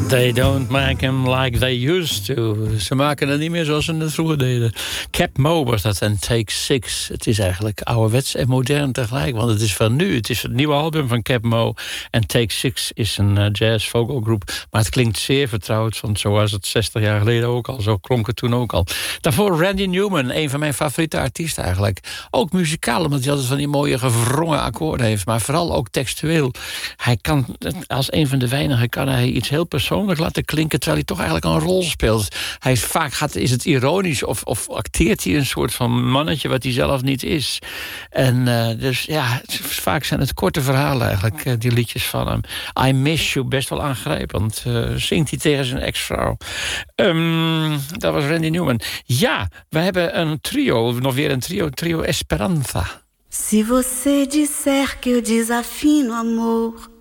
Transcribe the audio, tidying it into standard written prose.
They don't make them like they used to. Ze maken het niet meer zoals ze het vroeger deden. Cap Mo was dat en Take Six. Het is eigenlijk ouderwets en modern tegelijk. Want het is van nu. Het is het nieuwe album van Cap Mo. En Take Six is een jazz vogelgroep. Maar het klinkt zeer vertrouwd. Want zo was het 60 jaar geleden ook al. Zo klonk het toen ook al. Daarvoor Randy Newman. Een van mijn favoriete artiesten eigenlijk. Ook muzikaal. Omdat hij altijd van die mooie gewrongen akkoorden heeft. Maar vooral ook textueel. Hij kan, als een van de weinigen, kan hij iets heel persoonlijk laten klinken, terwijl hij toch eigenlijk een rol speelt. Hij is vaak is het ironisch of acteert hij een soort van mannetje wat hij zelf niet is. En dus ja, vaak zijn het korte verhalen eigenlijk, die liedjes van hem. I Miss You, best wel aangrijpend. Zingt hij tegen zijn ex-vrouw. Dat was Randy Newman. Ja, we hebben een trio, nog weer een trio Esperanza. Se você disser que eu desafino amor,